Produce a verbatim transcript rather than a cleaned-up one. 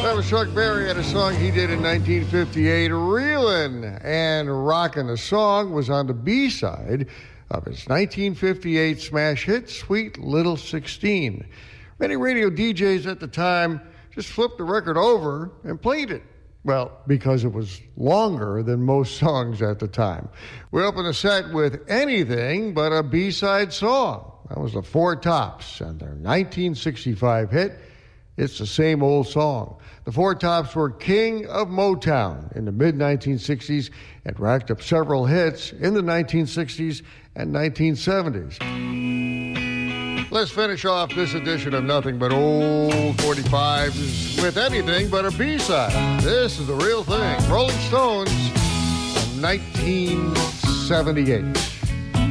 That was Chuck Berry had a song he did in nineteen fifty-eight, Reelin' and Rockin'. The song was on the B-side of his nineteen fifty-eight smash hit, Sweet Little sixteen. Many radio D Js at the time just flipped the record over and played it. Well, because it was longer than most songs at the time. We open the set with anything but a B-side song. That was the Four Tops and their nineteen sixty-five hit, It's the Same Old Song. The Four Tops were king of Motown in the mid nineteen sixties and racked up several hits in the nineteen sixties and nineteen seventies. Let's finish off this edition of Nothing But Old forty-fives with anything but a B-side. This is the real thing. Rolling Stones from nineteen seventy-eight.